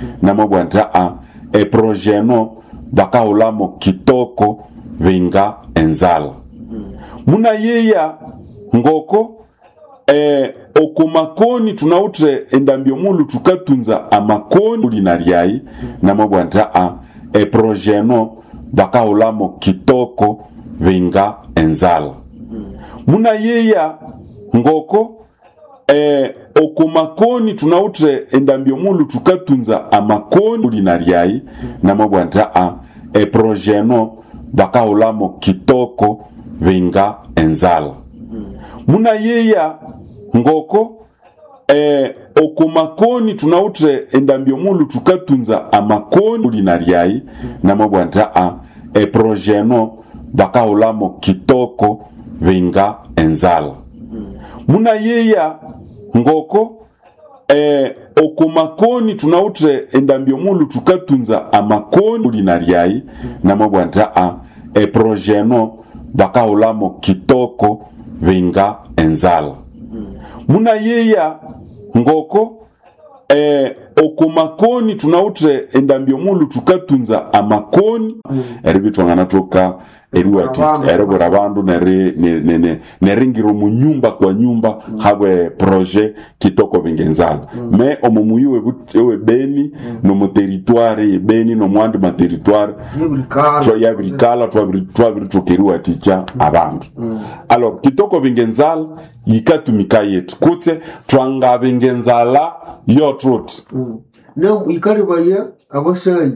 namabwanta projeno bakaulamo kitoko venga enzala muna yeya ngoko okumakoni tunautre endambio mulu tukatunza amakoni ulinariai namabwanta projeno bakaulamo kitoko venga enzala muna yeya ngoko okumakoni tunautre endambio mulu tukatunza amakoni ulinariai namabwanta projeno bakaulamo kitoko venga enzala muna yeya ngoko okumakoni tunautre endambio mulu tukatunza amakoni ulinariai namabwanta projeno bakaulamo kitoko venga enzala muna yeya ngoko okumakoni tunautre endambio mulu tukatunza amakoni ulinariai namabwanta projeno bakaulamo kitoko venga enzala muna yeya ngoko okumakoni tunautre endambio mulu tukatunza amakoni eribitwangana toka eriwati erebora bandu neringiro mu nyumba kwa nyumba habwe projet kitoko vingenzala me omumuyiwe ewe beni no mu territoire beni no mwandi ma territoire twa yabrikala twa birtukeriwa ticha abantu alors kitoko vingenzala yikatumika yetu kutse twanga vingenzala yo trot no ikaribaya abasai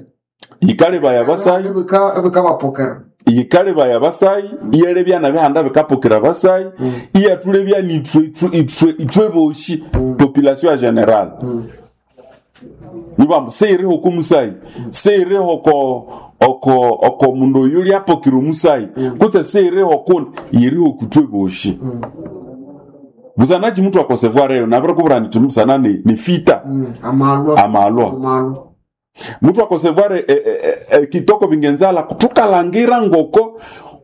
abakaba poker yikareba ya basai yerebya na bihanda bikapokera basai iya tulebya ni itwe boshi population en general nibam seire hoko musai seire hoko oko mundo yuri apokiro musai kute seire hoko yiri hokutwe boshi buzanaji mtu akosevoir yo nabra kubra ni tumusana ni fita amalwa mtu akosevoir kitoko vingenzala kutukalangira ngoko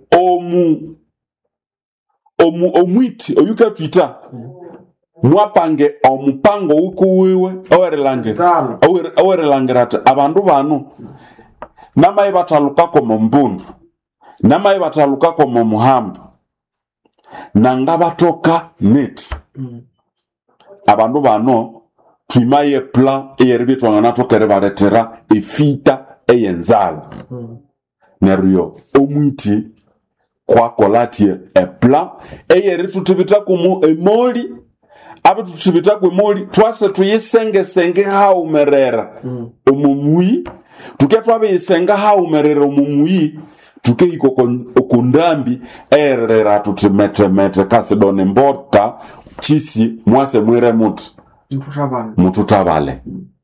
omwiti oyuka twita mwapange omupango ukuwiwe owerelangirata abandu bano namaye bataluka komo mbundu namaye bataluka komo muhamba nanga batoka net abandu bano twimaye plan eyeribitwanga natokere baletera efita eyenzala neryo omwiti kwa kolatie plan eyeritutibita kumu emoli abitutibita kumoli twase tuyisenge haumerera omumuyi tuketwa beyisenga haumerera omumuyi tukeiko okundambi erera tutimetre kasidone mborta chisi mwase mwire mutu tabale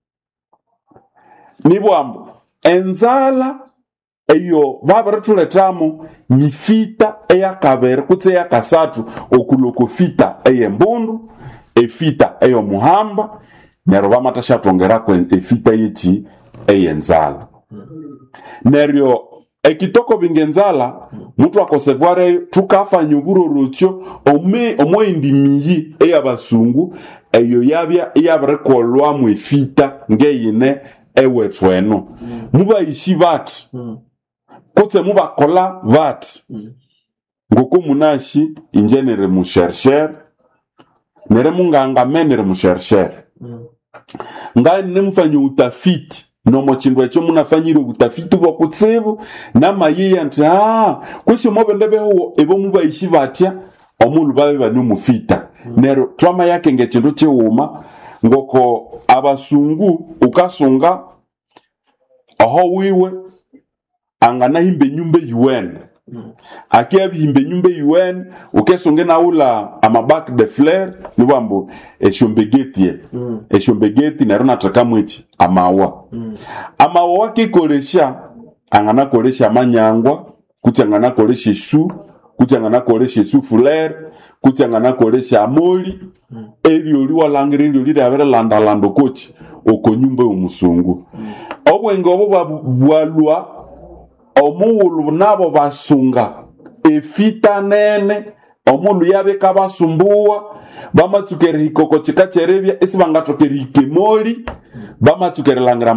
nibwambo enzala eyo babarituletamu nifita eya kabere kutse ya kasatu okuloko fita eye mbundu efita eyo muhamba nero bamatashatongera kwen efita yichi eye nzala neryo ekitoko bingenzala mutu akosevoir tukafa nyuburo rocho omwe indimiyi eya basungu eyo yabya yabarekolwa mu efita ngeyine ewetweno muba ishi bat kutse muba kola bat ngoko munashi injenere mu chercheur nere munganga menere mu chercheur ngani nemufanya utafiti no mochindwa echo munafanyira utafiti bwo kutsibu namayiya nti kwese mobendebeho ebo muba ishi batya omulu babe banu mufita nero twama yake ngechindu chiwuma ngoko abasungu ukasunga aho wiwe angana himbe nyumbe yuwen akia himbe nyumbe yuwen ukesunge na ula amabak de fleur nibambo eshombegeti nero nataka mwichi amawa wakikoresha angana koresha manyangwa kuchangana koresha su kuchangana koresha su fleur kuchangana koresha amoli erioli walangire erioli rabera lando kochi okonyumba umusungu obwenge obo bwalwa omuwulu nabo basunga efita nene omulu yabe kabasumbuwa bamatukere hikoko chikacherebya isi bangatokere hikemoli bamatukere langira